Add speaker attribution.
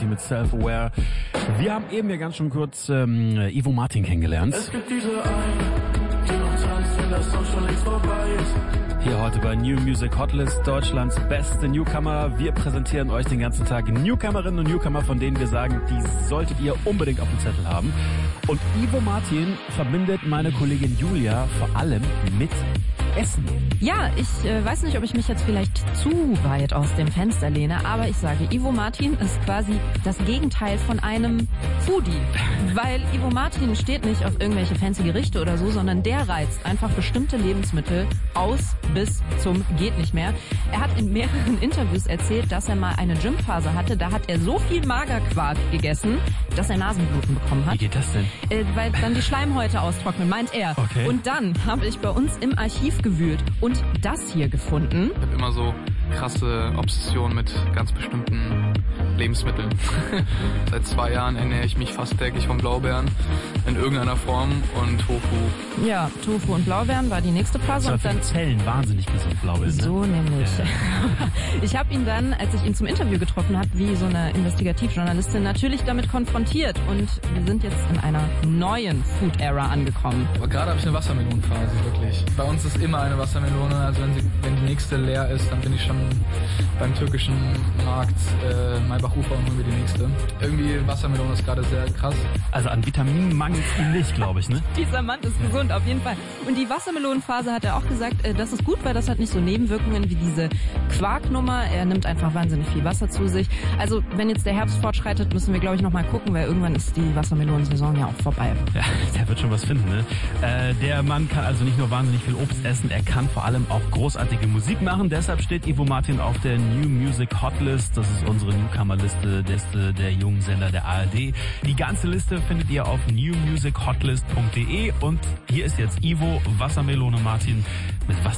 Speaker 1: mit Self-Aware. Wir haben eben ja ganz schon kurz Ivo Martin kennengelernt.
Speaker 2: Es gibt diese eine, die noch tanzt, wenn das Song schon längst vorbei ist.
Speaker 1: Hier heute bei New Music Hotlist, Deutschlands beste Newcomer. Wir präsentieren euch den ganzen Tag Newcomerinnen und Newcomer, von denen wir sagen, die solltet ihr unbedingt auf dem Zettel haben. Und Ivo Martin verbindet meine Kollegin Julia vor allem mit Essen.
Speaker 3: Ja, ich weiß nicht, ob ich mich jetzt vielleicht zu weit aus dem Fenster lehne, aber ich sage, Ivo Martin ist quasi das Gegenteil von einem Foodie. Weil Ivo Martin steht nicht auf irgendwelche fancy Gerichte oder so, sondern der reizt einfach bestimmte Lebensmittel aus bis zum geht nicht mehr. Er hat in mehreren Interviews erzählt, dass er mal eine Gymphase hatte, da hat er so viel Magerquark gegessen, dass er Nasenbluten bekommen hat.
Speaker 1: Wie geht das denn?
Speaker 3: Weil dann die Schleimhäute austrocknen, meint er.
Speaker 1: Okay.
Speaker 3: Und dann habe ich bei uns im Archiv gewühlt und das hier gefunden.
Speaker 4: Ich habe immer so krasse Obsession mit ganz bestimmten Lebensmitteln. Seit 2 Jahren ernähre ich mich fast täglich von Blaubeeren in irgendeiner Form und Tofu.
Speaker 3: Ja, Tofu und Blaubeeren war die nächste Phase.
Speaker 1: Und dann Zellen wahnsinnig gesund, blau ist. Ne?
Speaker 3: So nämlich.
Speaker 1: Ja.
Speaker 3: Ich habe ihn dann, als ich ihn zum Interview getroffen habe, wie so eine Investigativjournalistin, natürlich damit konfrontiert. Und wir sind jetzt in einer neuen Food-Era angekommen.
Speaker 4: Aber gerade habe ich eine Wassermelonenphase, wirklich. Bei uns ist immer eine Wassermelone, also wenn die nächste leer ist, dann bin ich schon beim türkischen Markt Maybach-Ufer und holen wir die nächste. Irgendwie Wassermelone ist gerade sehr krass.
Speaker 1: Also an Vitaminen mangelt es ihm nicht, glaube ich, ne?
Speaker 3: Dieser Mann ist gesund, auf jeden Fall. Und die Wassermelonenphase hat er auch gesagt, das ist gut, weil das hat nicht so Nebenwirkungen wie diese Quarknummer. Er nimmt einfach wahnsinnig viel Wasser zu sich. Also wenn jetzt der Herbst fortschreitet, müssen wir, glaube ich, nochmal gucken, weil irgendwann ist die Wassermelonensaison ja auch vorbei.
Speaker 1: Ja, der wird schon was finden, ne? Der Mann kann also nicht nur wahnsinnig viel Obst essen, er kann vor allem auch großartige Musik machen. Deshalb steht Ivo Martin auf der New Music Hotlist. Das ist unsere Newcomer-Liste der jungen Sender der ARD. Die ganze Liste findet ihr auf newmusichotlist.de und hier ist jetzt Ivo Wassermelone Martin mit Was